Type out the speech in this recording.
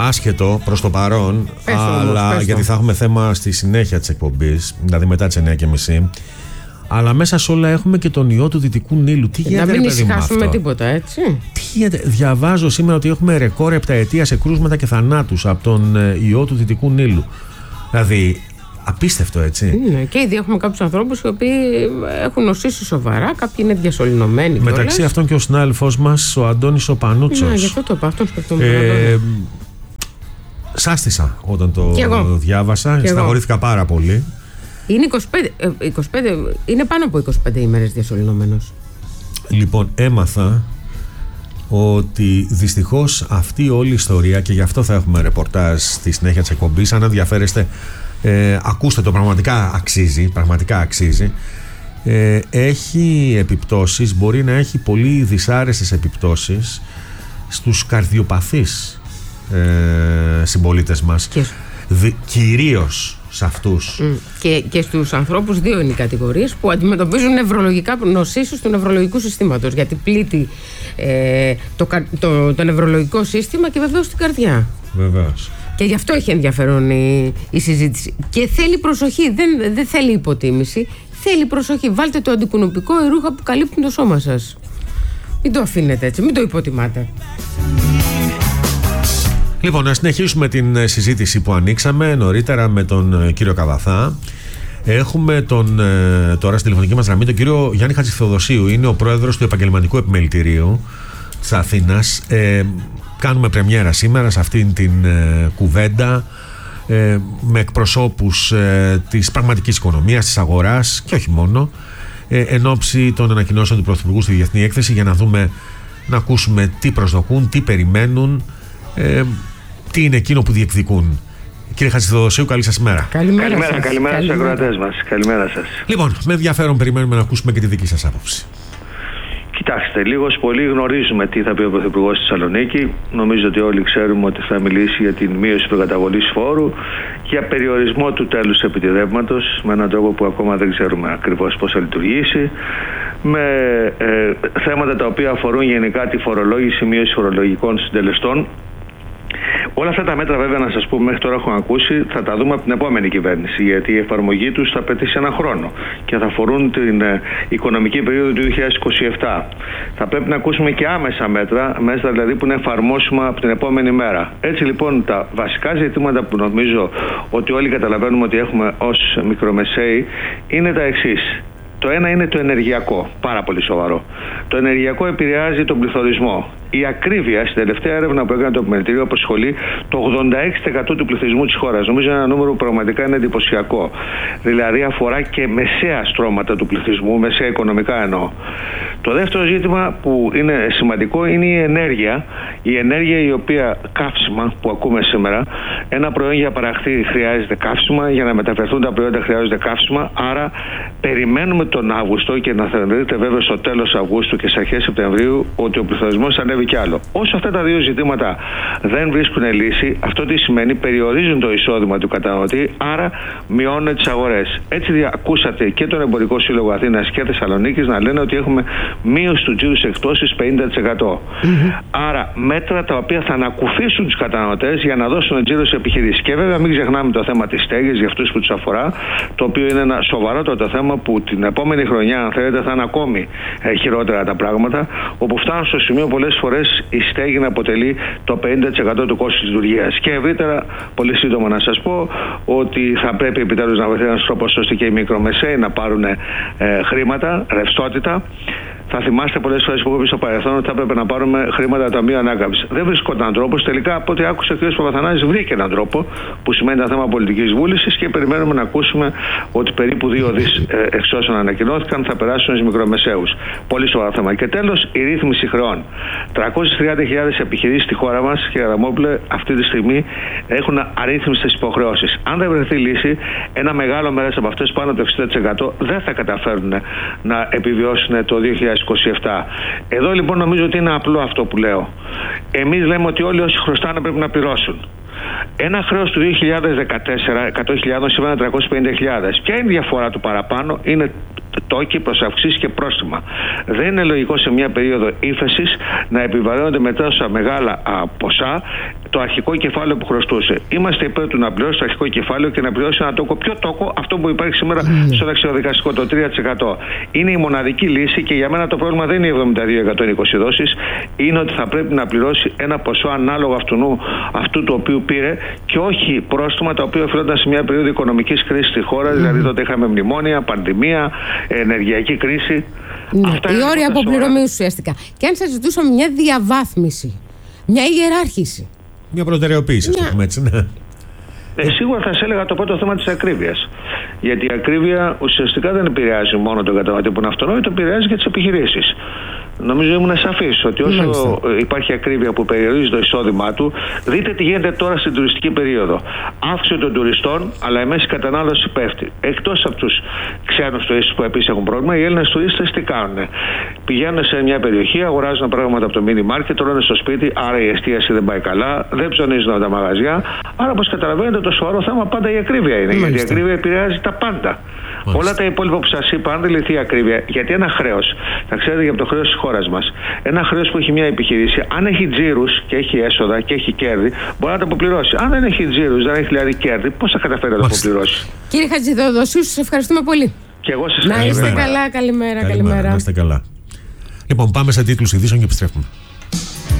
άσχετο προς το παρόν, αλλά γιατί θα έχουμε θέμα στη συνέχεια της εκπομπής, δηλαδή μετά τις 9:30. Αλλά μέσα σε όλα έχουμε και τον ιό του Δυτικού Νείλου. Τι γίνεται, να μην ησυχάσουμε τίποτα, έτσι. Τι γίνεται. Διαβάζω σήμερα ότι έχουμε ρεκόρ επταετία σε κρούσματα και θανάτους από τον ιό του Δυτικού Νείλου. Δηλαδή, απίστευτο, έτσι. Ναι, και ήδη έχουμε κάποιους ανθρώπους οι οποίοι έχουν νοσήσει σοβαρά, κάποιοι είναι διασωληνωμένοι. Μεταξύ αυτών και ο συνάδελφός μας, ο Αντώνης ο Πανούτσος. Ναι, γι' αυτό το είπα, αυτόν σκεφτόμουν. Σάστησα όταν το διάβασα, στεναχωρήθηκα πάρα πολύ. Είναι 25, είναι πάνω από 25 ημέρες διασωληνωμένος. Λοιπόν, έμαθα ότι δυστυχώς αυτή όλη η ιστορία, και γι' αυτό θα έχουμε ρεπορτάζ στη συνέχεια της εκπομπής, αν ενδιαφέρεστε, ακούστε το, πραγματικά αξίζει. Έχει επιπτώσεις, μπορεί να έχει πολύ δυσάρεστες επιπτώσεις στους καρδιοπαθείς συμπολίτες μας, κυρίως σε αυτούς. Και στους ανθρώπους, δύο είναι οι κατηγορίες που αντιμετωπίζουν νευρολογικά νοσήσεις του νευρολογικού συστήματος, γιατί πλήττει το νευρολογικό σύστημα και βεβαίως την καρδιά. Βεβαίως. Και γι' αυτό έχει ενδιαφέρον η συζήτηση. Και θέλει προσοχή, δεν θέλει υποτίμηση. Θέλει προσοχή. Βάλτε το αντικουνουπικό, η ρούχα που καλύπτουν το σώμα σας. Μην το αφήνετε έτσι, μην το υποτιμάτε. Λοιπόν, να συνεχίσουμε την συζήτηση που ανοίξαμε νωρίτερα με τον κύριο Καβαθά. Έχουμε τώρα στη τηλεφωνική μας γραμμή τον κύριο Γιάννη Χατζηθεοδοσίου. Είναι ο πρόεδρος του Επαγγελματικού Επιμελητηρίου της Αθήνας. Κάνουμε πρεμιέρα σήμερα σε αυτήν την κουβέντα με εκπροσώπους της πραγματικής οικονομίας, της αγοράς και όχι μόνο, εν ώψη των ανακοινώσεων του Πρωθυπουργού στη Διεθνή Έκθεση, για να δούμε, να ακούσουμε τι προσδοκούν, τι περιμένουν, τι είναι εκείνο που διεκδικούν. Κύριε Χατζηθεοδοσίου, καλή σας ημέρα. Καλημέρα στους ακροατές μας. Καλημέρα σας. Λοιπόν, με ενδιαφέρον περιμένουμε να ακούσουμε και τη δική σας άποψη. Κοιτάξτε, λίγος πολύ γνωρίζουμε τι θα πει ο Πρωθυπουργός στη Θεσσαλονίκη. Νομίζω ότι όλοι ξέρουμε ότι θα μιλήσει για την μείωση του καταβολής φόρου, για περιορισμό του τέλους επιτηρεύματος, με έναν τρόπο που ακόμα δεν ξέρουμε ακριβώς πώς θα λειτουργήσει, με θέματα τα οποία αφορούν γενικά τη φορολόγηση, μείωση φορολογικών συντελεστών. Όλα αυτά τα μέτρα, βέβαια, να σας πω, μέχρι τώρα έχω ακούσει, θα τα δούμε από την επόμενη κυβέρνηση, γιατί η εφαρμογή τους θα απαιτήσει ένα χρόνο και θα αφορούν την οικονομική περίοδο του 2027. Θα πρέπει να ακούσουμε και άμεσα μέτρα δηλαδή που είναι εφαρμόσιμα από την επόμενη μέρα. Έτσι λοιπόν, τα βασικά ζητήματα που νομίζω ότι όλοι καταλαβαίνουμε ότι έχουμε ως μικρομεσαίοι είναι τα εξής. Το ένα είναι το ενεργειακό, πάρα πολύ σοβαρό. Το ενεργειακό επηρεάζει τον πληθωρισμό. Η ακρίβεια, στην τελευταία έρευνα που έκανε το Επιμελητήριο, απασχολεί το 86% του πληθυσμού της χώρας. Νομίζω ένα νούμερο που πραγματικά είναι εντυπωσιακό. Δηλαδή αφορά και μεσαία στρώματα του πληθυσμού, μεσαία οικονομικά εννοώ. Το δεύτερο ζήτημα που είναι σημαντικό είναι η ενέργεια. Η ενέργεια, η οποία καύσιμα που ακούμε σήμερα, ένα προϊόν για παραχθεί χρειάζεται καύσιμα, για να μεταφερθούν τα προϊόντα χρειάζονται καύσιμα. Άρα περιμένουμε τον Αύγουστο και να θεωρείτε βέβαια στο τέλος Αυγούστου και στις αρχές Σεπτεμβρίου ότι ο πληθωρισμός θα ανέβει κι άλλο. Όσο αυτά τα δύο ζητήματα δεν βρίσκουν λύση, αυτό τι σημαίνει? Περιορίζουν το εισόδημα του καταναλωτή, άρα μειώνουν τις αγορές. Έτσι ακούσατε και τον Εμπορικό Σύλλογο Αθήνας και Θεσσαλονίκης να λένε ότι έχουμε μείωση του τζίρου σε εκτόσεις 50%. Άρα μέτρα τα οποία θα ανακουφίσουν τους καταναλωτές για να δώσουν τζίρο σε επιχειρήσεις. Και βέβαια μην ξεχνάμε το θέμα της στέγης για αυτούς που τους αφορά, το οποίο είναι ένα σοβαρότατο θέμα που την επόμενη χρονιά, αν θέλετε, θα είναι ακόμη χειρότερα τα πράγματα, όπου φτάνουν στο σημείο πολλές φορές η στέγη να αποτελεί το 50% του κόστους λειτουργίας. Και ευρύτερα, πολύ σύντομα να σας πω ότι θα πρέπει επιτέλους να βρεθεί ένας τρόπος ώστε και οι μικρομεσαίοι να πάρουν χρήματα, ρευστότητα. Θα θυμάστε πολλές φορές που έχω πει στο παρελθόν ότι θα έπρεπε να πάρουμε χρήματα ταμείου ανάκαμψης. Δεν βρισκόταν τρόπος. Τελικά, από ό,τι άκουσε ο κ. Παπαθανάσης, βρήκε έναν τρόπο, που σημαίνει ένα θέμα πολιτικής βούλησης, και περιμένουμε να ακούσουμε ότι περίπου 2 δις εξ όσων ανακοινώθηκαν θα περάσουν στους μικρομεσαίους. Πολύ σοβαρό θέμα. Και τέλος, η ρύθμιση χρεών. 330.000 επιχειρήσεις στη χώρα μας, κ. Αδαμόπουλε, αυτή τη στιγμή έχουν αρρύθμιστες υποχρεώσεις. Αν δεν βρεθεί λύση, ένα μεγάλο μέρος από αυτές, πάνω από το 60%, δεν θα καταφέρουν να επιβιώσουν το 2027. Εδώ λοιπόν νομίζω ότι είναι απλό αυτό που λέω. Εμείς λέμε ότι όλοι όσοι χρωστάνε πρέπει να πληρώσουν. Ένα χρέος του 2014, 100.000, σήμερα 350.000. Ποια είναι η διαφορά του παραπάνω? Είναι τόκοι προς αυξήσεις και πρόστιμα. Δεν είναι λογικό σε μια περίοδο ύφεσης να επιβαρύνονται με τόσα μεγάλα ποσά το αρχικό κεφάλαιο που χρωστούσε. Είμαστε υπέρ του να πληρώσει το αρχικό κεφάλαιο και να πληρώσει ένα τόκο. Ποιο τόκο? Αυτό που υπάρχει σήμερα στο αξιοδικαστικό, το 3%. Είναι η μοναδική λύση και για μένα το πρόβλημα δεν είναι 72-120 δόσεις. Είναι ότι θα πρέπει να πληρώσει ένα ποσό ανάλογο αυτού του οποίου πήρε και όχι πρόστιμα τα οποία οφείλονταν σε μια περίοδο οικονομικής κρίσης στη χώρα. Δηλαδή τότε είχαμε μνημόνια, πανδημία, ενεργειακή κρίση. Ναι, οι όροι αποπληρωμή ουσιαστικά. Και αν σας ζητούσαμε μια διαβάθμιση, μια ιεράρχηση. Μια προτεραιοποίηση, το πούμε έτσι, ναι. Σίγουρα θα σας έλεγα το πρώτο θέμα της ακρίβειας. Γιατί η ακρίβεια ουσιαστικά δεν επηρεάζει μόνο τον καταναλωτή που είναι αυτονόητο, επηρεάζει και τις επιχειρήσεις. Νομίζω ήμουν σαφής ότι όσο υπάρχει ακρίβεια που περιορίζει το εισόδημά του, δείτε τι γίνεται τώρα στην τουριστική περίοδο. Αύξηση των τουριστών, αλλά η μέση κατανάλωση πέφτει. Εκτός από τους ξένους τουρίστες που επίσης έχουν πρόβλημα, οι Έλληνες τουρίστες τι κάνουν? Πηγαίνουν σε μια περιοχή, αγοράζουν πράγματα από το mini market, τρώνε στο σπίτι, άρα η εστίαση δεν πάει καλά, δεν ψωνίζουν από τα μαγαζιά. Άρα, όπως καταλαβαίνετε, το σοβαρό θέμα πάντα η ακρίβεια είναι. Γιατί η ακρίβεια επηρεάζει τα πάντα. Όλα τα υπόλοιπα που σας είπα, αν δεν λυθεί η ακρίβεια, γιατί ένα χρέος, θα ξέρετε για το χρέος της χώρας μας, ένα χρέος που έχει μια επιχείρηση, αν έχει τζίρους και έχει έσοδα και έχει κέρδη, μπορεί να το αποπληρώσει. Αν δεν έχει τζίρους, δεν έχει δηλαδή κέρδη, πώς θα καταφέρει να το αποπληρώσει? Κύριε Χατζηθεοδοσίου, σας ευχαριστούμε πολύ. Και εγώ σας ευχαριστώ. Να είστε καλά, καλημέρα. Να είστε καλά. Λοιπόν, πάμε σε τίτλους ειδήσεων και επιστρέφουμε.